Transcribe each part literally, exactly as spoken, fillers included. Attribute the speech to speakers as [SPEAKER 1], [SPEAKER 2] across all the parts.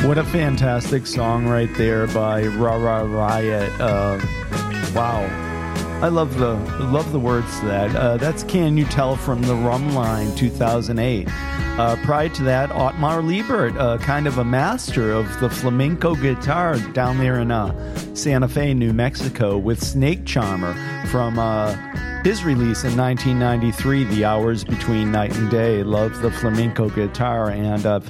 [SPEAKER 1] What a fantastic song right there by Ra Ra Riot. Uh, wow. I love the love the words to that. Uh, that's Can You Tell from the Rum Line, two thousand eight. Uh, prior to that, Otmar Liebert, uh, kind of a master of the flamenco guitar down there in uh, Santa Fe, New Mexico, with Snake Charmer from uh, his release in nineteen ninety-three, The Hours Between Night and Day. Love the flamenco guitar. And uh,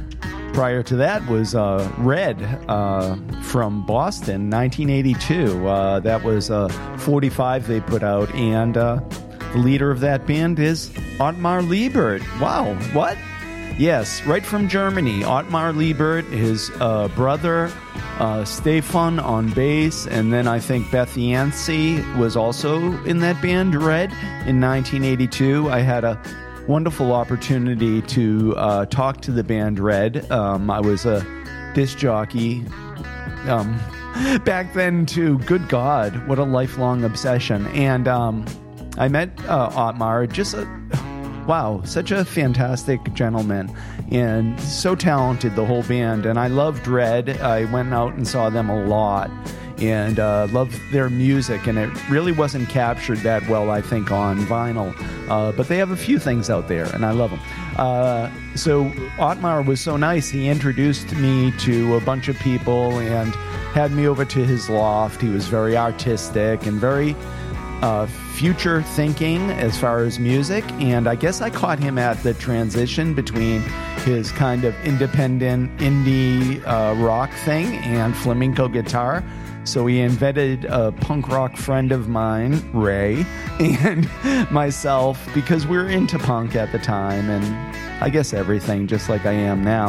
[SPEAKER 1] prior to that was uh, Red uh, from Boston, nineteen eighty-two. Uh, that was uh, forty-five they put out, and uh, the leader of that band is Otmar Liebert. Wow, what? Yes, right from Germany. Otmar Liebert, his uh, brother uh, Stefan on bass, and then I think Beth Yancey was also in that band, Red, in nineteen eighty-two. I had a wonderful opportunity to uh, talk to the band Red. Um, I was a disc jockey um, back then too. Good God, what a lifelong obsession. And um, I met uh, Otmar, just a, wow, such a fantastic gentleman and so talented, the whole band. And I loved Red. I went out and saw them a lot and uh, loved their music, and it really wasn't captured that well, I think, on vinyl. Uh, but they have a few things out there, and I love them. Uh, so Otmar was so nice. He introduced me to a bunch of people and had me over to his loft. He was very artistic and very uh, future thinking as far as music, and I guess I caught him at the transition between his kind of independent indie uh, rock thing and flamenco guitar. So he invited a punk rock friend of mine, Ray, and myself, because we were into punk at the time, and I guess everything, just like I am now.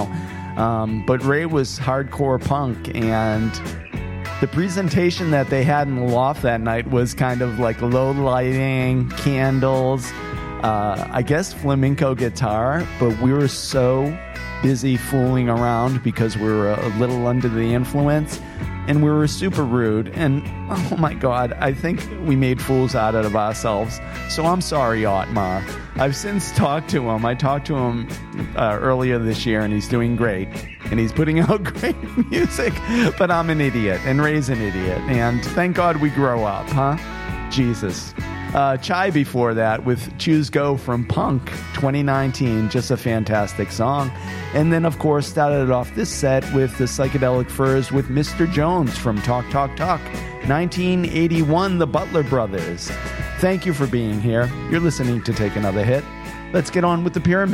[SPEAKER 1] Um, but Ray was hardcore punk, and the presentation that they had in the loft that night was kind of like low lighting, candles, uh, I guess flamenco guitar, but we were so busy fooling around because we were a little under the influence. And we were super rude, and oh my God, I think we made fools out of ourselves. So I'm sorry, Otmar. I've since talked to him. I talked to him uh, earlier this year, and he's doing great. And he's putting out great music, but I'm an idiot, and Ray's an idiot. And thank God we grow up, huh? Jesus. Uh, Chai before that with Choose Go from Punk twenty nineteen, just a fantastic song. And then, of course, started off this set with the Psychedelic Furs with Mister Jones from Talk Talk Talk, nineteen eighty-one, the Butler Brothers. Thank you for being here. You're listening to Take Another Hit. Let's get on with the pyramid.